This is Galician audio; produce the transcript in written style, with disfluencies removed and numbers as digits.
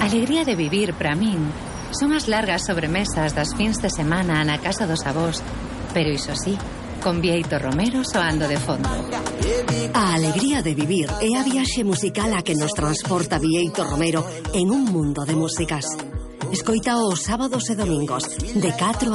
alegría de vivir para min son as largas sobremesas das fins de semana na casa dos avós, pero iso sí, con Bieito Romero soando de fondo. A alegría de vivir é a viaxe musical a que nos transporta Bieito Romero en un mundo de músicas. Escoita os sábados e domingos de 4